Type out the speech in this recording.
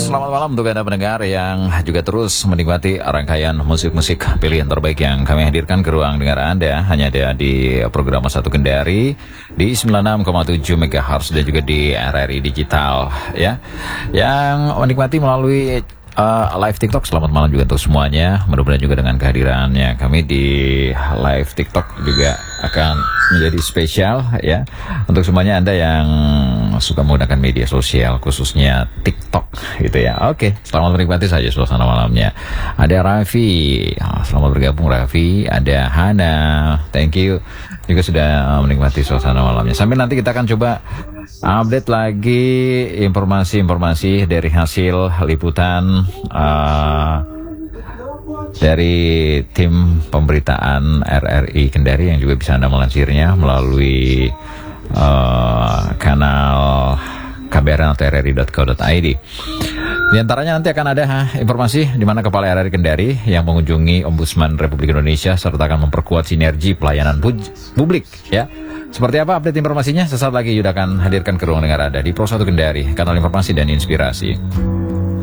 selamat malam untuk Anda pendengar yang juga terus menikmati rangkaian musik-musik pilihan terbaik yang kami hadirkan ke ruang dengar Anda. Hanya ada di program Satu Kendari di 96,7 MHz dan juga di RRI Digital ya. Yang menikmati melalui live TikTok, selamat malam juga untuk semuanya. Mudah-mudahan juga dengan kehadirannya kami di live TikTok juga akan menjadi spesial ya untuk semuanya Anda yang suka menggunakan media sosial, khususnya TikTok gitu ya. Oke, selamat menikmati saja suasana malamnya. Ada Raffi, selamat bergabung Raffi. Ada Hana, thank you juga sudah menikmati suasana malamnya. Sambil nanti kita akan coba update lagi informasi-informasi dari hasil liputan dari tim pemberitaan RRI Kendari yang juga bisa Anda melansirnya melalui kanal KBRN atau rri.co.id. Di antaranya nanti akan ada informasi di mana Kepala RRI Kendari yang mengunjungi Ombudsman Republik Indonesia serta akan memperkuat sinergi pelayanan publik ya. Seperti apa update informasinya? Sesaat lagi Yuda akan hadirkan ke ruang dengar Anda di Pro 1 Kendari, kanal informasi dan inspirasi.